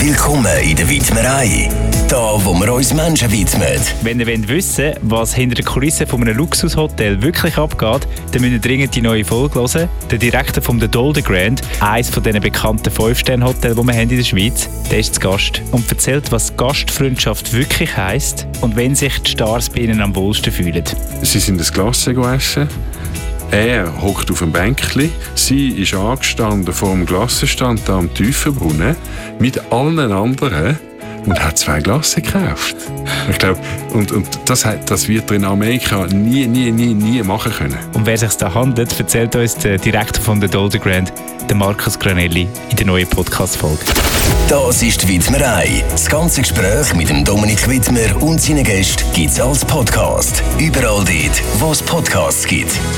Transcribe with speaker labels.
Speaker 1: Willkommen in der Widmerei. Da, wo wir uns Menschen widmen.
Speaker 2: Wenn ihr wissen wollt, was hinter den Kulissen von einem Luxushotel wirklich abgeht, dann müsst ihr dringend die neue Folge hören. Der Direktor vom The Dolder Grand, eines von diesen bekannten 5-Sterne-Hotels, die wir haben in der Schweiz, der ist zu Gast und erzählt, was Gastfreundschaft wirklich heisst und wenn sich die Stars bei ihnen am wohlsten fühlen.
Speaker 3: Sie sind das Glas essen. Er hockt auf dem Bänkchen, sie ist angestanden vor dem Glassenstand da am Tiefenbrunnen mit allen anderen und hat 2 Glas gekauft. Ich glaube, und das wird er in Amerika nie machen können.
Speaker 2: Und wer sich da handelt, erzählt uns der Direktor von The Dolder Grand, der Markus Granelli, in der neuen Podcast-Folge.
Speaker 1: Das ist die Widmerei. Das ganze Gespräch mit dem Dominik Widmer und seinen Gästen gibt es als Podcast. Überall dort, wo es Podcasts gibt.